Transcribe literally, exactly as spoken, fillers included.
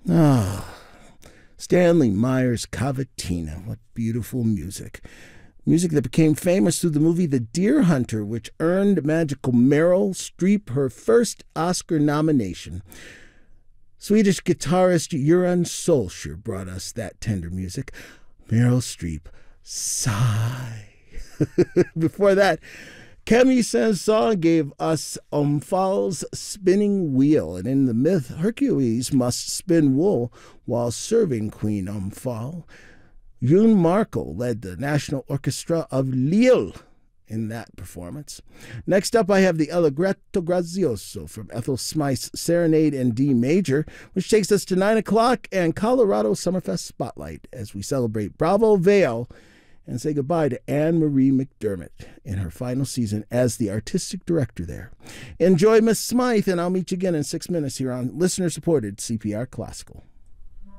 Ah, Stanley Meyer's Cavatina. What beautiful music. Music that became famous through the movie The Deer Hunter, which earned magical Meryl Streep her first Oscar nomination. Swedish guitarist Göran Solskjaer brought us that tender music. Meryl Streep, sigh. Before that, Camille Saint-Saëns gave us Omphale's Spinning Wheel, and in the myth, Hercules must spin wool while serving Queen Omphale. Yoon Markel led the National Orchestra of Lille in that performance. Next up, I have the Allegretto Grazioso from Ethel Smythe's Serenade in D Major, which takes us to nine o'clock and Colorado Summerfest Spotlight as we celebrate Bravo Vale and say goodbye to Anne-Marie McDermott in her final season as the artistic director there. Enjoy Miss Smythe, and I'll meet you again in six minutes here on listener-supported C P R Classical.